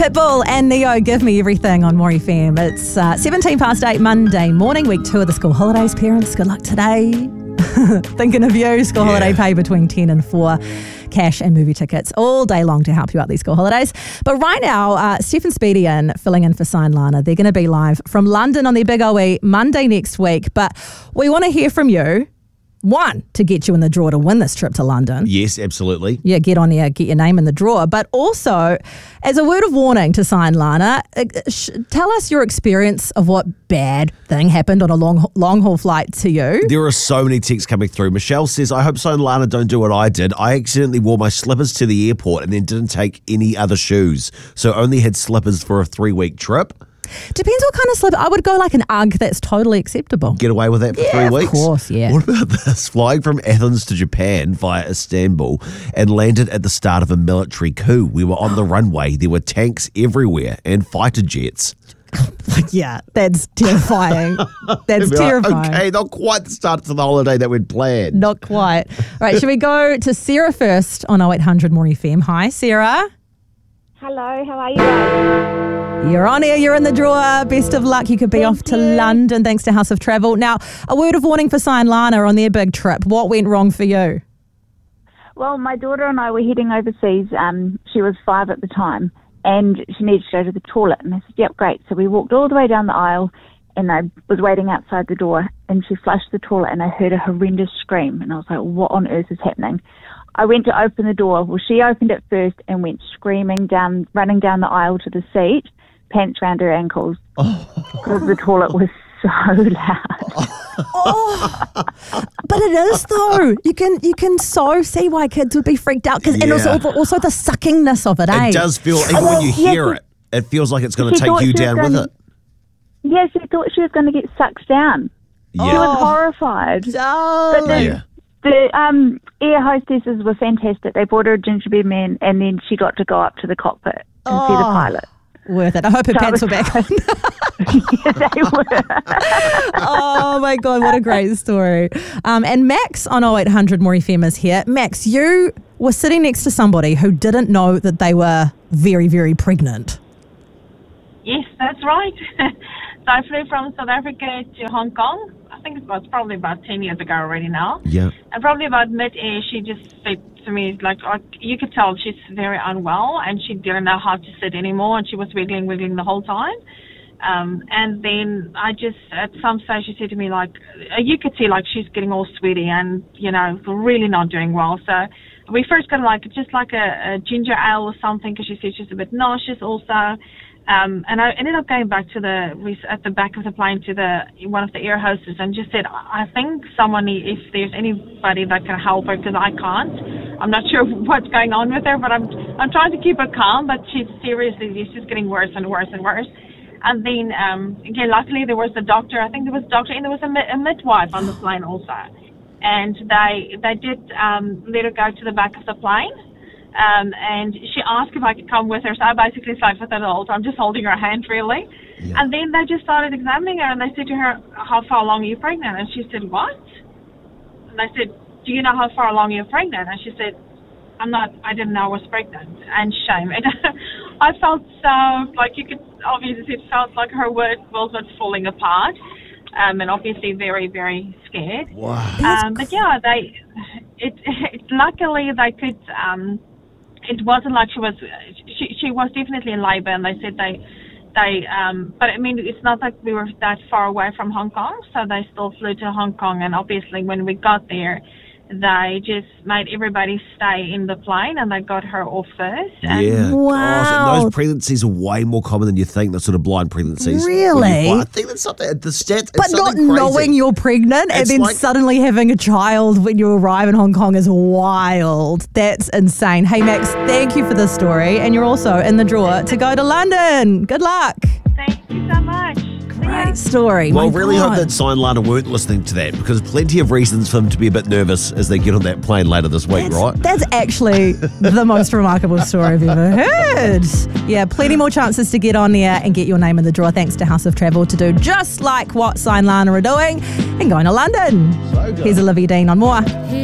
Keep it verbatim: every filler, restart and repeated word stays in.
Pitbull and Neo, Give Me Everything on More F M. It's uh, seventeen past eight Monday morning, week two of the school holidays. Parents, good luck today. Thinking of you. School yeah. holiday pay between ten and four. Cash and movie tickets all day long to help you out these school holidays. But right now, uh, Steph and Speedy in filling in for Sign Lana. They're going to be live from London on their Big O E Monday next week. But we want to hear from you. One, to get you in the draw to win this trip to London. Yes, absolutely. Yeah, get on there, get your name in the draw. But also, as a word of warning to Sign Lana, sh- tell us your experience of what bad thing happened on a long long haul flight to you. There are so many texts coming through. Michelle says, I hope Sign Lana don't do what I did. I accidentally wore my slippers to the airport and then didn't take any other shoes. So only had slippers for a three-week trip. Depends what kind of slipper. I would go like an Ugg. That's totally acceptable. Get away with that for yeah, three weeks? Of course, yeah. What about this? Flying from Athens to Japan via Istanbul and landed at the start of a military coup. We were on the runway. There were tanks everywhere and fighter jets. Yeah, that's terrifying. That's terrifying. Like, okay, not quite the start to the holiday that we'd planned. Not quite. All right, should we go to Sarah first on oh eight hundred More F M? Hi, Sarah. Hello, how are you guys? You're on here, you're in the draw. Best of luck. You could be Thank off to you. London thanks to House of Travel. Now, a word of warning for Sign Lana on their big trip. What went wrong for you? Well, my daughter and I were heading overseas. Um, she was five at the time, and she needed to go to the toilet. And I said, yep, great. So we walked all the way down the aisle, and I was waiting outside the door, and she flushed the toilet, and I heard a horrendous scream. And I was like, what on earth is happening? I went to open the door. Well, she opened it first and went screaming down, running down the aisle to the seat, pants around her ankles, because oh. the toilet was so loud. Oh, but it is though. You can you can so see why kids would be freaked out, because yeah. and also, also the suckingness of it. It eh? does feel, even when you hear yes, it, it feels like it's going to take you down gonna, with it. Yeah, she thought she was going to get sucked down. Yeah. She was horrified. Oh. But the, yeah. the um, air hostesses were fantastic. They brought her a gingerbread man, and then she got to go up to the cockpit and oh. see the pilot. Worth it. I hope her So pants were back on. Yeah, they were. Oh my God, what a great story. Um, and Max on oh eight hundred More F M is here. Max, you were sitting next to somebody who didn't know that they were very, very pregnant. Yes, that's right. So I flew from South Africa to Hong Kong. I think it was probably about ten years ago already now. Yeah. And probably about mid-air, she just said to me, like, like, you could tell she's very unwell and she didn't know how to sit anymore, and she was wiggling, wiggling the whole time. Um, and then I just, at some stage, she said to me, like, you could see, like, she's getting all sweaty and, you know, really not doing well. So we first got, like, just like a, a ginger ale or something, because she said she's a bit nauseous also. Um, and I ended up going back to the, at the back of the plane to the, one of the air hostesses and just said, I think someone, if there's anybody that can help her, because I can't. I'm not sure what's going on with her, but I'm, I'm trying to keep her calm, but she's seriously, it's just getting worse and worse and worse. And then, um, again, luckily there was a doctor, I think there was a doctor, and there was a, a midwife on the plane also. And they, they did, um, let her go to the back of the plane. Um, and she asked if I could come with her, so I basically sat with her the whole time, just holding her hand, really. Yeah. And then they just started examining her, and they said to her, how far along are you pregnant? And she said, what? And they said, do you know how far along you're pregnant? And she said, I'm not, I didn't know I was pregnant. And shame. And I felt so, like you could, obviously it felt like her world was falling apart. Um, and obviously very, very scared. Wow. Um, but yeah, they, it, it, luckily they could, um, it wasn't like she was, she, she was definitely in labor, and they said they, they, um, but I mean, it's not like we were that far away from Hong Kong, so they still flew to Hong Kong, and obviously when we got there, they just made everybody stay in the plane, and they got her off first. Yeah. Wow. Gosh, and those pregnancies are way more common than you think, the sort of blind pregnancies. Really? I think that's something, the stats, But it's not something crazy. knowing you're pregnant and It's then like- suddenly having a child when you arrive in Hong Kong is wild. That's insane. Hey, Max, thank you for this story. And you're also in the draw to go to London. Good luck. Thank you so much. Great story. Well, My really God. hope that Sign Lana weren't listening to that, because plenty of reasons for them to be a bit nervous as they get on that plane later this week, That's, right? that's actually the most remarkable story I've ever heard. Yeah, plenty more chances to get on there and get your name in the draw thanks to House of Travel to do just like what Sign Lana are doing and going to London. So good. Here's Olivia Dean on More.